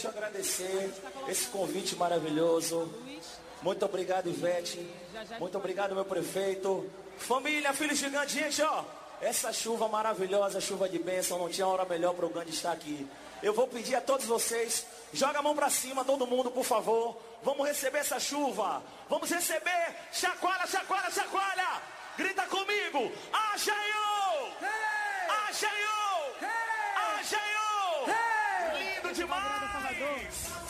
deixa eu agradecer esse convite maravilhoso. Muito obrigado, Ivete. Muito obrigado, meu prefeito. Família, filho gigante, gente, ó. Essa chuva maravilhosa, chuva de bênção, não tinha hora melhor para o Gandhi estar aqui. Eu vou pedir a todos vocês, joga a mão para cima, todo mundo, por favor. Vamos receber essa chuva. Vamos receber. Chacoalha, chacoalha, chacoalha. Grita comigo. Axaiô! Axaiô! Axaiô! Lindo demais!